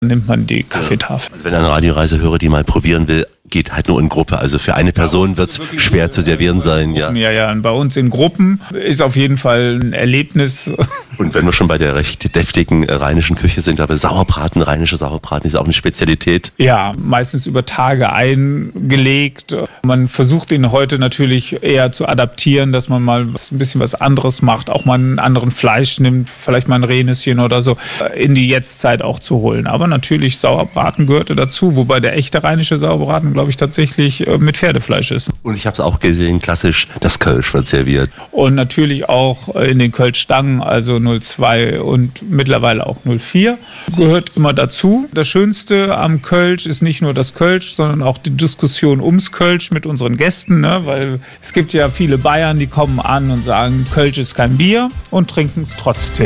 nimmt man die Kaffeetafel. Also wenn eine Radioreisehörer die mal probieren will, geht halt nur in Gruppe. Also für eine Person wird es schwer zu servieren sein. Ja, und bei uns in Gruppen ist auf jeden Fall ein Erlebnis. Und wenn wir schon bei der recht deftigen rheinischen Küche sind, aber Sauerbraten, rheinische Sauerbraten ist auch eine Spezialität. Ja, meistens über Tage eingelegt. Man versucht ihn heute natürlich eher zu adaptieren, dass man mal ein bisschen was anderes macht, auch mal einen anderen Fleisch nimmt, vielleicht mal ein Rehnnüsschen oder so, in die Jetztzeit auch zu holen. Aber natürlich, Sauerbraten gehörte dazu, wobei der echte rheinische Sauerbraten, glaube ich, tatsächlich mit Pferdefleisch ist. Und ich habe es auch gesehen, klassisch, das Kölsch wird serviert. Und natürlich auch in den Kölschstangen, also 02 und mittlerweile auch 04, gehört immer dazu. Das Schönste am Kölsch ist nicht nur das Kölsch, sondern auch die Diskussion ums Kölsch mit unseren Gästen, ne? Weil es gibt ja viele Bayern, die kommen an und sagen, Kölsch ist kein Bier und trinken es trotzdem.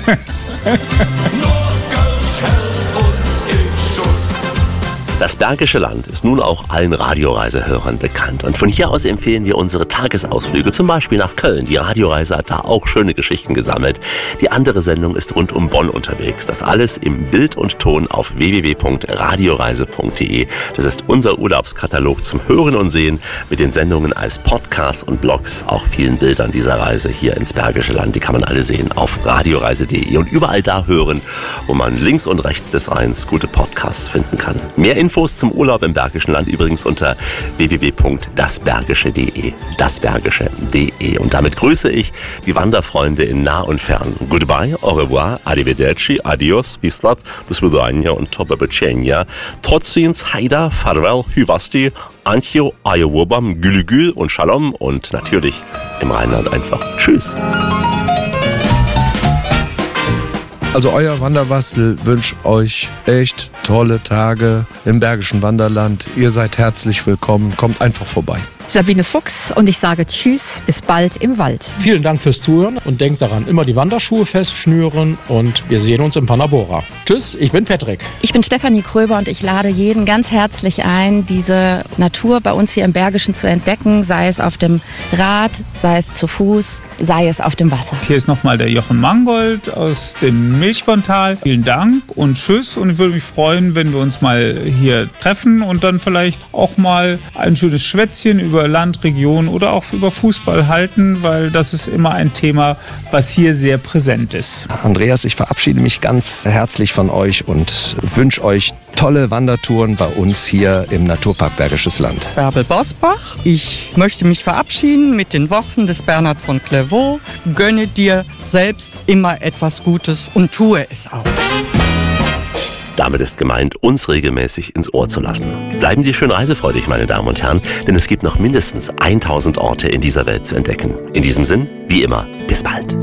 Das Bergische Land ist nun auch allen Radioreisehörern bekannt. Und von hier aus empfehlen wir unsere Tagesausflüge, zum Beispiel nach Köln. Die Radioreise hat da auch schöne Geschichten gesammelt. Die andere Sendung ist rund um Bonn unterwegs. Das alles im Bild und Ton auf www.radioreise.de. Das ist unser Urlaubskatalog zum Hören und Sehen mit den Sendungen als Podcasts und Blogs, auch vielen Bildern dieser Reise hier ins Bergische Land. Die kann man alle sehen auf radioreise.de und überall da hören, wo man links und rechts des Rheins gute Podcasts finden kann. Mehr Infos zum Urlaub im Bergischen Land übrigens unter www.dasbergische.de. dasbergische.de. Und damit grüße ich die Wanderfreunde in nah und fern. Goodbye, au revoir, arrivederci, adios, vislat, do svidania und tobabecenia. Trotzins, haida, farewell, hyvasti, antjo, ayowobam, gülügül und shalom und natürlich im Rheinland einfach tschüss. Also euer Wanderbastel wünscht euch echt tolle Tage im Bergischen Wanderland. Ihr seid herzlich willkommen. Kommt einfach vorbei. Sabine Fuchs und ich sage Tschüss, bis bald im Wald. Vielen Dank fürs Zuhören und denkt daran, immer die Wanderschuhe festschnüren und wir sehen uns in Panabora. Tschüss, ich bin Patrick. Ich bin Stefanie Kröber und ich lade jeden ganz herzlich ein, diese Natur bei uns hier im Bergischen zu entdecken, sei es auf dem Rad, sei es zu Fuß, sei es auf dem Wasser. Hier ist nochmal der Jochen Mangold aus dem Milchbontal. Vielen Dank und tschüss, und ich würde mich freuen, wenn wir uns mal hier treffen und dann vielleicht auch mal ein schönes Schwätzchen über Land, Region oder auch über Fußball halten, weil das ist immer ein Thema, was hier sehr präsent ist. Andreas, ich verabschiede mich ganz herzlich von euch und wünsche euch tolle Wandertouren bei uns hier im Naturpark Bergisches Land. Bärbel Bosbach, ich möchte mich verabschieden mit den Worten des Bernhard von Clairvaux. Gönne dir selbst immer etwas Gutes und tue es auch. Damit ist gemeint, uns regelmäßig ins Ohr zu lassen. Bleiben Sie schön reisefreudig, meine Damen und Herren, denn es gibt noch mindestens 1000 Orte in dieser Welt zu entdecken. In diesem Sinn, wie immer, bis bald.